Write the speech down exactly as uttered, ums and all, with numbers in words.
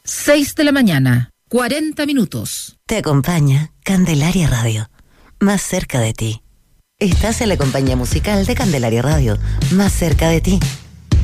seis de la mañana, cuarenta minutos. Te acompaña Candelaria Radio, más cerca de ti. Estás en la compañía musical de Candelaria Radio, más cerca de ti.